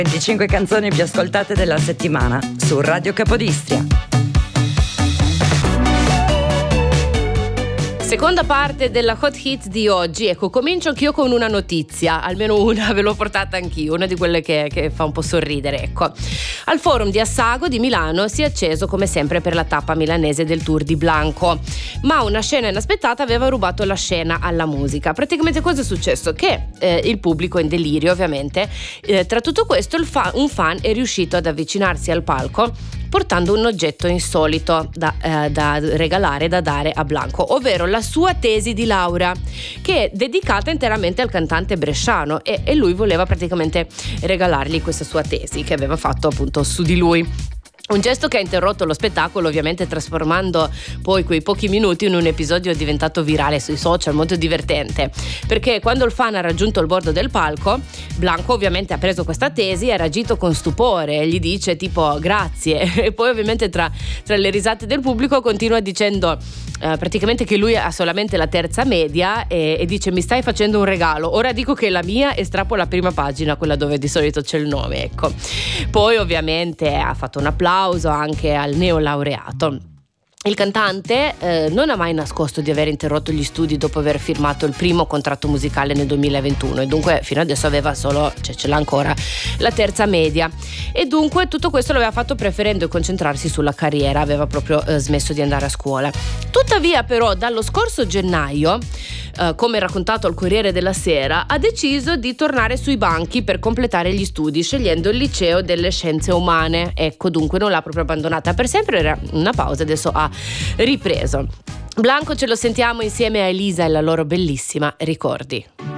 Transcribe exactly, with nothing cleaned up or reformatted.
venticinque canzoni più ascoltate della settimana su Radio Capodistria. Seconda parte della Hot Hits di oggi. Ecco, comincio anch'io con una notizia, almeno una ve l'ho portata anch'io, una di quelle che, che fa un po' sorridere. Ecco, al Forum di Assago di Milano si è acceso come sempre per la tappa milanese del Tour di Blanco, ma una scena inaspettata aveva rubato la scena alla musica. Praticamente cosa è successo? Che eh, il pubblico in delirio, ovviamente, eh, tra tutto questo il fa- un fan è riuscito ad avvicinarsi al palco portando un oggetto insolito da, eh, da regalare, da dare a Blanco, ovvero la sua tesi di laurea, che è dedicata interamente al cantante bresciano, e, e lui voleva praticamente regalargli questa sua tesi che aveva fatto appunto su di lui. Un gesto che ha interrotto lo spettacolo, ovviamente trasformando poi quei pochi minuti in un episodio diventato virale sui social, molto divertente, perché quando il fan ha raggiunto il bordo del palco, Blanco ovviamente ha preso questa tesi e ha reagito con stupore e gli dice tipo grazie, e poi ovviamente tra, tra le risate del pubblico continua dicendo eh, praticamente che lui ha solamente la terza media e, e dice mi stai facendo un regalo, ora dico che la mia, e strappo la prima pagina, quella dove di solito c'è il nome, ecco. Poi ovviamente ha fatto un applauso anche al neolaureato. Il cantante eh, non ha mai nascosto di aver interrotto gli studi dopo aver firmato il primo contratto musicale nel duemilaventuno, e dunque fino adesso aveva solo, cioè ce l'ha ancora, la terza media, e dunque tutto questo l'aveva fatto preferendo concentrarsi sulla carriera, aveva proprio eh, smesso di andare a scuola. Tuttavia però dallo scorso gennaio, eh, come raccontato al Corriere della Sera, ha deciso di tornare sui banchi per completare gli studi scegliendo il liceo delle scienze umane. Ecco, dunque non l'ha proprio abbandonata per sempre, era una pausa, adesso ha ripreso. Blanco ce lo sentiamo insieme a Elisa e la loro bellissima Ricordi.